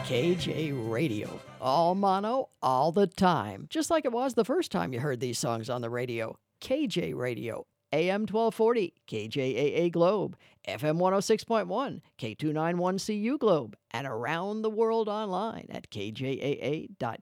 KJ Radio. All mono, all the time. Just like it was the first time you heard these songs on the radio. KJ Radio. AM 1240, KJAA Globe, FM 106.1, K291CU Globe, and around the world online at kjaa.us.